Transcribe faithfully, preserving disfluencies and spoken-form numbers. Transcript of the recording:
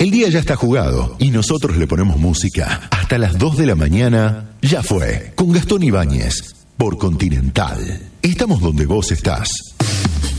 El día ya está jugado y nosotros le ponemos música. Hasta las dos de la mañana, ya fue. Con Gastón Ibáñez, por Continental. Estamos donde vos estás.